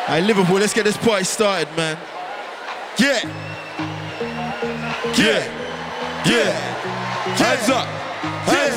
Hey, Liverpool, let's get this party started, man. Yeah. Yeah. Yeah. Hands up. Hands